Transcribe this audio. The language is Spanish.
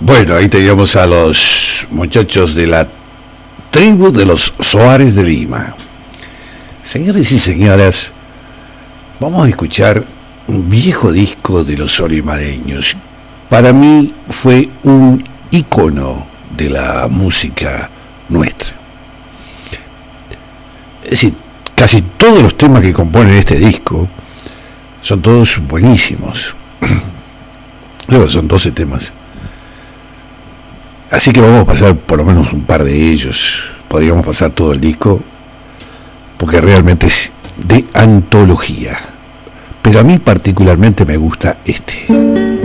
Bueno, ahí teníamos a los muchachos de la tribu de los Soares de Lima. Señores y señoras, vamos a escuchar un viejo disco de los olimareños. Para mí fue un ícono de la música nuestra. Es decir, casi todos los temas que componen este disco son todos buenísimos. Luego son 12 temas. Así que vamos a pasar por lo menos un par de ellos. Podríamos pasar todo el disco, porque realmente es de antología. Pero a mí particularmente me gusta este.